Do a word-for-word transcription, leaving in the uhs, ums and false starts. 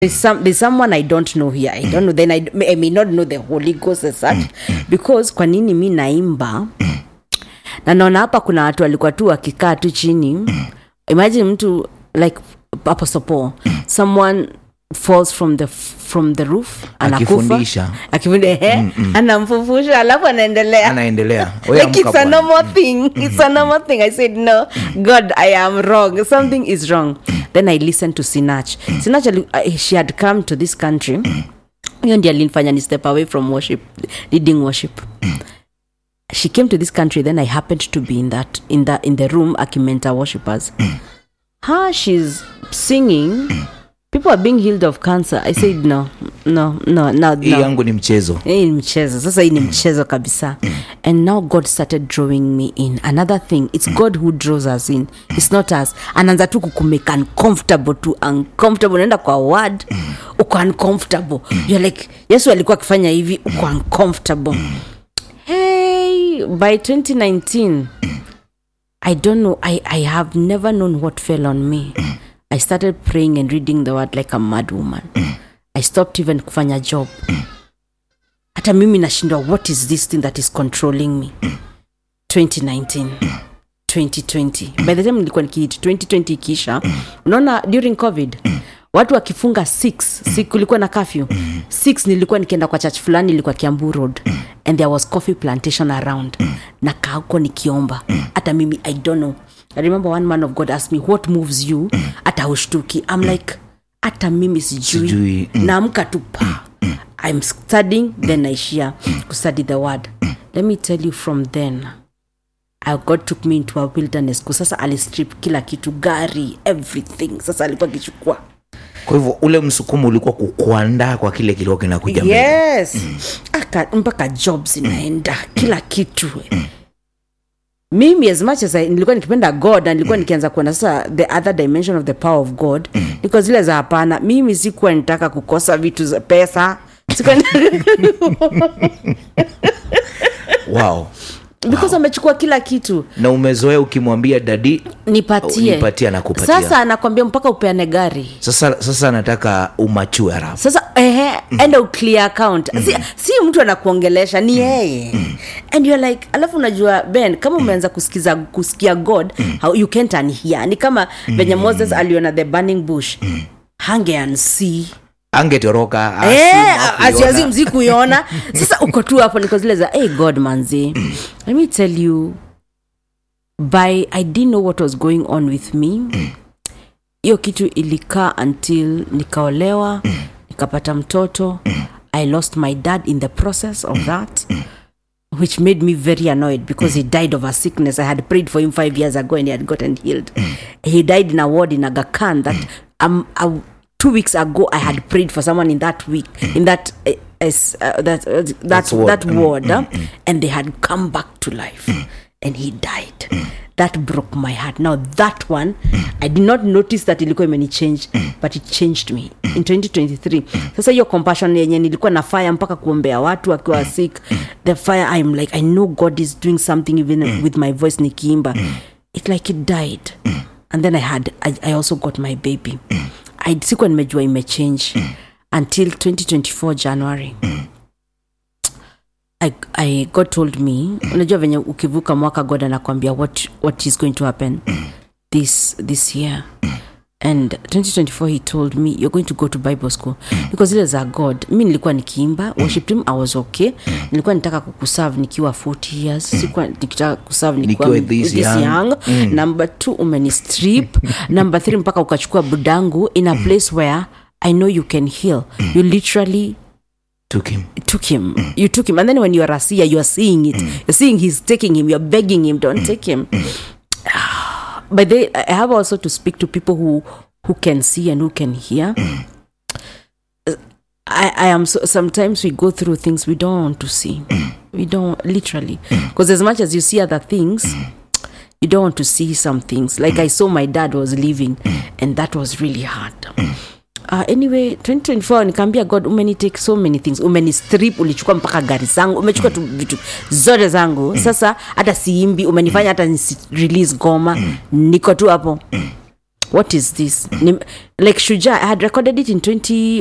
There's some there's someone I don't know here. I don't know. Then I, I may not know the Holy Ghost as such, because kwa nini mi naimba na naona hapa kuna watu walikuwa tu wakikaa tu chini. Imagine mtu like Apostle Paul, someone falls from the from the roof, akifundisha akifundisha anamfufusha alafu anaendelea anaendelea like it's a normal thing. It's a normal thing. I said no, God, I am wrong, something is wrong. Then I listened to Sinach. Sinach, uh, she had come to this country. Hiyo ndiyo alinifanya ni step away from worship, leading worship. She came to this country, then I happened to be in that in that in the room akimenta worshipers. Her, she's singing. People are being healed of cancer. I said no, no, no, no. Hii yangu ni mchezo. Hii ni mchezo. Sasa hii ni mchezo kabisa. And now God started drawing me in. Another thing, it's God who draws us in. It's not us. Anaanza tu kukumake uncomfortable to uncomfortable. Unaenda kwa word, uko uncomfortable. You're like, Yesu alikuwa akifanya hivi, uko uncomfortable. Hey, by twenty nineteen, I don't know, I, I have never known what fell on me. I started praying and reading the word like a mad woman. I stopped even kufanya job. Hata mimi nashindwa, what is this thing that is controlling me? twenty nineteen, twenty twenty. By the time nilikuwa nikihit twenty twenty kisha, unaona during COVID, watu wakifunga six, siku kulikuwa na curfew. six nilikuwa nikienda kwa church fulani, ilikuwa Kiambu Road, and there was coffee plantation around. Na kaa huko nikiomba. Hata mimi I don't know. I remember one man of God asked me, what moves you? Ata ushtuki. I'm like, ata mimi sijui. Naamka tu pa. I'm studying, then naishia kustudy the word. Let me tell you, from then, God took me into a wilderness. Kusasa alistrip kila kitu, gari, everything. Sasa alikuwa kichukua. Kwa hivyo ule msukumo ulikuwa kukuandaa kwa kile kilikuwa kinakuja mbele. Yes. Mm. Aka mpaka jobs inaenda, kila kitu. Mimi as much as I nilikuwa nikipenda God na nilikuwa nikianza kuona sasa the other dimension of the power of God, because zile za hapana, mimi sikuwa nitaka kukosa vitu za pesa. Sikuwa Wow. Because amechukua kila kitu. Na umezoea ukimwambia daddy nipatie, nipatie na kupatia. Sasa anakuambia mpaka upeane gari. Sasa sasa anataka umachue haraka. Sasa ehe, enda clear account. Si, si mtu anakuongelesha, ni yeye. And you're like, alafu unajua Ben, kama umeanza kusikiza kusikia God, how you can't unhear. Ni kama venye Moses aliona the burning bush. Hange and see. Angetoroka eh asiazi mziku yona. Sasa uko tu hapo niko zile za hey God manzi. Let me tell you, by I didn't know what was going on with me. Hiyo kitu ilikaa until nikaolewa, nikapata mtoto. I lost my dad in the process of that, which made me very annoyed because he died of a sickness. I had prayed for him five years ago and he had gotten healed. He died in a ward in Aga Khan that um I, two weeks ago I had prayed for someone in that week, in that uh, uh, that uh, that ward. that ward uh, and they had come back to life and he died. That broke my heart. Now that one, I did not notice that ilikuwa imeni change, but it changed me in twenty twenty-three. Sasa hiyo compassion yenye nilikuwa na fire mpaka kuombea watu wakiwa sick, the fire, I'm like, I know God is doing something even with my voice nikiimba. It like it died. And then I had I, I also got my baby. I sikuwa nimejua ime change until twenty twenty-four January. I, I God told me, unajua venye ukivuka mwaka God anakuambia what what is going to happen this this year. And twenty twenty-four he told me you're going to go to Bible school because it is a God. Mimi nilikuwa nikiimba worship team, I was okay. Nilikuwa nitaka kukuserve nikiwa forty years. Sikuwa nikitaka kuserve nikiwa this young, young. Mm. Number two umeni strip. Number three mpaka ukachukua budangu in a place where I know you can heal. You literally took him took him mm. you took him, and then when you are a seer you are seeing it. mm. You're seeing he's taking him, you're begging him, don't take him. But they, I have also to speak to people who who can see and who can hear. I, I am so, sometimes we go through things we don't want to see. We don't, literally, because as much as you see other things, you don't want to see some things. Like I saw my dad was leaving, and that was really hard. Uh, anyway, twenty twenty-four nikaambia God, umeni take so many things. Umeni strip, ulichukua mpaka gari zangu, umechukua tu vitu zote zangu. Sasa hata siimbi, umenifanya hata nisi release goma. Niko tu hapo. what is this? Ni, like Shujaa, I had recorded it in twenty